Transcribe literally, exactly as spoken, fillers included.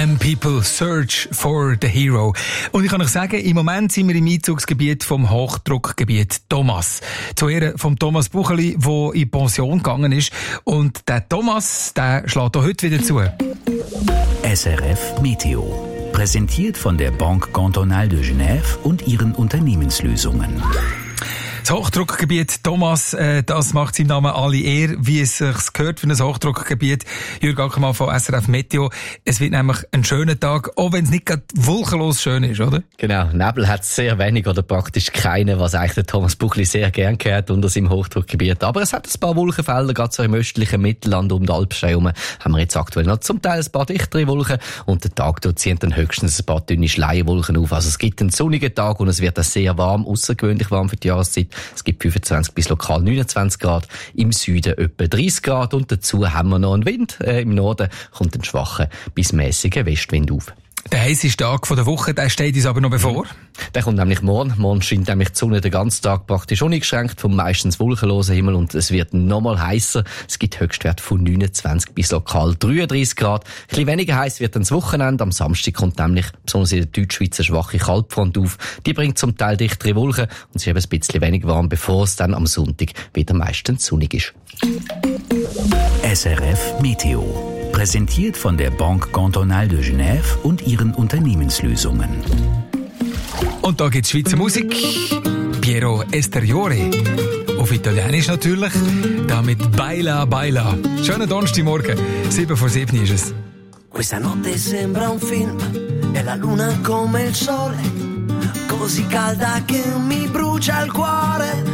And people search for the hero. Und ich kann euch sagen, im Moment sind wir im Einzugsgebiet vom Hochdruckgebiet Thomas. Zu Ehren von Thomas Bucheli, der in Pension gegangen ist. Und der Thomas, der schlägt auch heute wieder zu. S R F Meteo. Präsentiert von der Banque Cantonale de Genève und ihren Unternehmenslösungen. Das Hochdruckgebiet Thomas, äh, das macht seinem Namen alle Ehre, wie es sich gehört für ein Hochdruckgebiet. Jürg Ackermann von S R F Meteo. Es wird nämlich ein schöner Tag, auch wenn es nicht gerade wolkenlos schön ist, oder? Genau, Nebel hat es sehr wenig oder praktisch keine, was eigentlich der Thomas Buchli sehr gern gehört unter seinem Hochdruckgebiet. Aber es hat ein paar Wolkenfelder, gerade so im östlichen Mittelland um die Alpstein herum, haben wir jetzt aktuell noch zum Teil ein paar dichtere Wolken und der Tag dort ziehen dann höchstens ein paar dünne Schleierwolken auf. Also es gibt einen sonnigen Tag und es wird auch sehr warm, außergewöhnlich warm für die Jahreszeit. Es gibt fünfundzwanzig bis lokal neunundzwanzig Grad, im Süden etwa dreißig Grad und dazu haben wir noch einen Wind. Äh, Im Norden kommt ein schwacher bis mäßiger Westwind auf. Der heisseste Tag der Woche, der steht uns aber noch bevor. Der kommt nämlich morgen. Morgen scheint nämlich die Sonne den ganzen Tag praktisch uneingeschränkt vom meistens wolkenlosen Himmel und es wird nochmal heißer. Es gibt Höchstwert von neunundzwanzig bis lokal dreiunddreißig Grad. Ein bisschen weniger heiß wird dann das Wochenende. Am Samstag kommt nämlich besonders in der Deutschschweiz eine schwache Kaltfront auf. Die bringt zum Teil dichtere Wolken und es ist eben ein bisschen weniger warm, bevor es dann am Sonntag wieder meistens sonnig ist. S R F Meteo. Präsentiert von der Banque Cantonale de Genève und ihren Unternehmenslösungen. Und da gibt's Schweizer Musik. Piero Esteriore. Auf Italienisch natürlich. Damit Baila Baila. Schönen Donnerstagmorgen. sieben vor sieben ist es. Questa notte sembra un film e la luna come il sole, così calda che mi brucia il cuore.